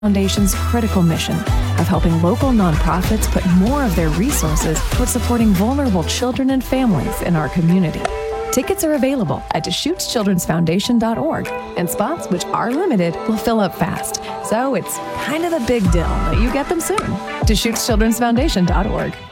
Foundation's critical mission of helping local nonprofits put more of their resources towards supporting vulnerable children and families in our community. Tickets are available at DeschutesChildren'sFoundation.org, and spots, which are limited, will fill up fast. So it's kind of a big deal that you get them soon. DeschutesChildren'sFoundation.org.